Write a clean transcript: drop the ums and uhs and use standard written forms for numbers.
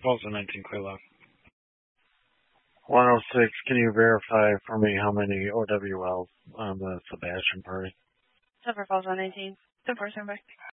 Also 19 clear left. 106, can you verify for me how many OWLs on the Sebastian party? Silver Falls 119. 10-4, stand by.